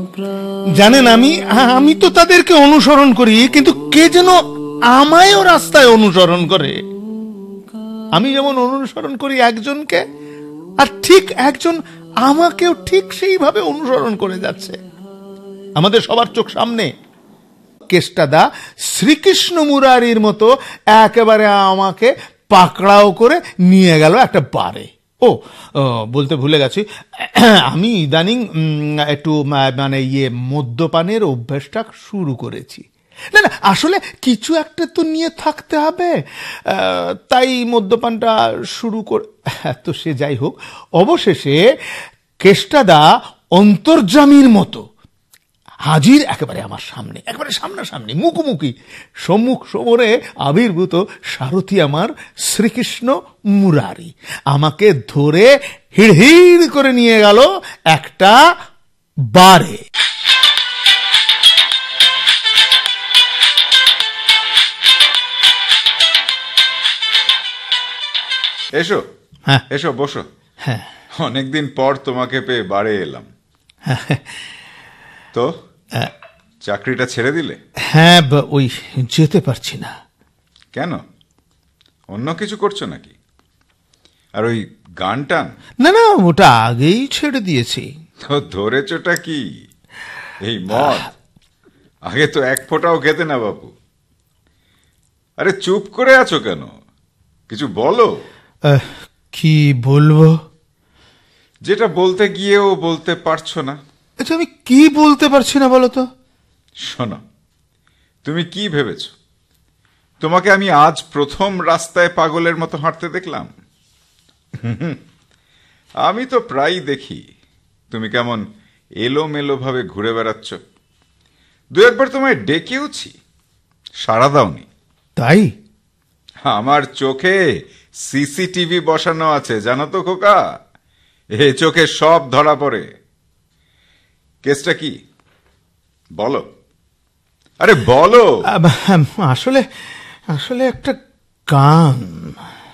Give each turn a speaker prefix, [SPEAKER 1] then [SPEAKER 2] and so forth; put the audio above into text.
[SPEAKER 1] জানেন, আমি তো তাদেরকে অনুসরণ করি, কিন্তু কে যেন আমায়ও রাস্তায় অনুসরণ করে। আমি যেমন অনুসরণ করি একজনকে, আর ঠিক একজন আমাকেও ঠিক সেইভাবে অনুসরণ করে যাচ্ছে। আমাদের সবার চোখ সামনে কেষ্টাদা শ্রীকৃষ্ণ মুরারির মতো একেবারে আমাকে পাকড়াও করে নিয়ে গেল একটা বারে। বলতে ভুলে গেছি, আমি ইদানিং একটু মানে মদ্যপানের অভ্যাসটা শুরু করেছি। না, আসলে কিছু একটা তো নিয়ে থাকতে হবে, তাই মদ্যপানটা শুরু করে। তো সে যাই হোক, অবশেষে কেষ্টাদা অন্তর্যামীর মতো হাজির একেবারে আমার সামনে, একেবারে সামনাসামনি, মুখোমুখি, সম্মুখ সমরে আবির্ভূত সারথি আমার শ্রীকৃষ্ণ মুরারি আমাকে ধরে হিড় করে নিয়ে গেল একটা বারে।
[SPEAKER 2] এসো, হ্যাঁ এসো, বসো।
[SPEAKER 1] হ্যাঁ,
[SPEAKER 2] অনেকদিন পর তোমাকে পেয়ে বারে এলাম। তো চাকরিটা ছেড়ে দিলে?
[SPEAKER 1] হ্যাঁ, ওই যেতে পারছি না।
[SPEAKER 2] কেন, অন্য কিছু করছো নাকি? আর ওই গান টান?
[SPEAKER 1] না, ওটা আগেই ছেড়ে দিয়েছি।
[SPEAKER 2] তো ধরেছোটা কি? এই মদ? আগে তো এক ফোঁটাও খেতে না বাপু। আরে চুপ করে আছো কেন, কিছু বলো।
[SPEAKER 1] কি বলবো?
[SPEAKER 2] যেটা বলতে গিয়েও বলতে পারছো না।
[SPEAKER 1] আচ্ছা, আমি কি বলতে পারছি না বলো তো?
[SPEAKER 2] শোনো, তুমি কি ভেবেছ তোমাকে আমি আজ প্রথম রাস্তায় পাগলের মতো হাঁটতে দেখলাম? আমি তো প্রায় দেখি তুমি কেমন এলোমেলো ভাবে ঘুরে বেড়াচ্ছ। দু একবার তোমায় ডেকেওছি, সাড়া দাওনি।
[SPEAKER 1] তাই?
[SPEAKER 2] আমার চোখে সিসিটিভি বসানো আছে, জানো তো খোকা। এ চোখে সব ধরা পড়ে। কেসটা কি বলো, আরে বলো।
[SPEAKER 1] আসলে একটা গান।